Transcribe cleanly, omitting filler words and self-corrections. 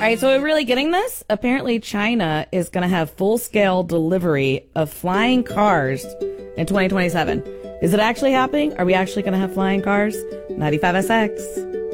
right, so we're really getting this? Apparently, China is going to have full-scale delivery of flying cars in 2027. Is it actually happening? Are we actually going to have flying cars? 95SX.